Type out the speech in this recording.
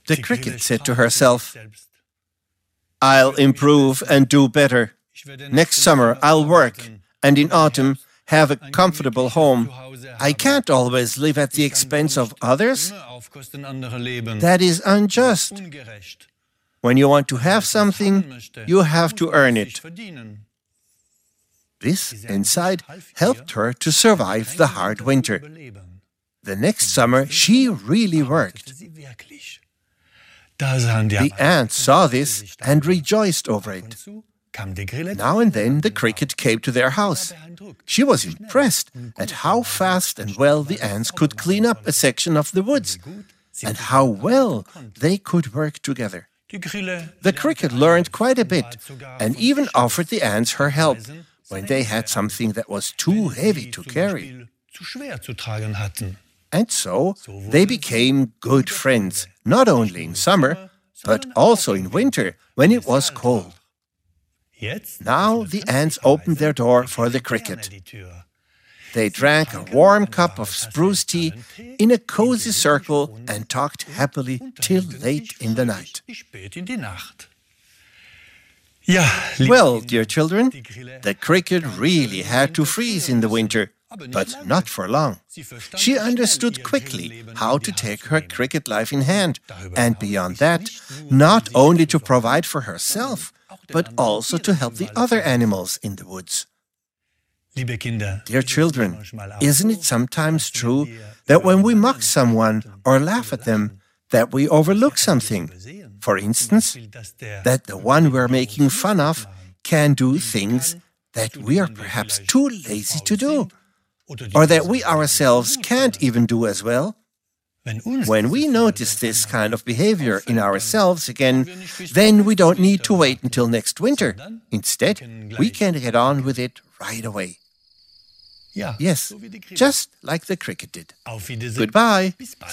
The cricket said to herself, "I'll improve and do better. Next summer I'll work, and in autumn have a comfortable home. I can't always live at the expense of others. That is unjust. When you want to have something, you have to earn it." This insight helped her to survive the hard winter. The next summer, she really worked. The ants saw this and rejoiced over it. Now and then the cricket came to their house. She was impressed at how fast and well the ants could clean up a section of the woods, and how well they could work together. The cricket learned quite a bit, and even offered the ants her help when they had something that was too heavy to carry. And so they became good friends, not only in summer, but also in winter when it was cold. Now the ants opened their door for the cricket. They drank a warm cup of spruce tea in a cozy circle and talked happily till late in the night. Well, dear children, the cricket really had to freeze in the winter, but not for long. She understood quickly how to take her cricket life in hand, and beyond that, not only to provide for herself, but also to help the other animals in the woods. Dear children, isn't it sometimes true that when we mock someone or laugh at them, that we overlook something? For instance, that the one we're making fun of can do things that we are perhaps too lazy to do, or that we ourselves can't even do as well. When we notice this kind of behavior in ourselves again, then we don't need to wait until next winter. Instead, we can get on with it right away. Yes, just like the cricket did. Goodbye.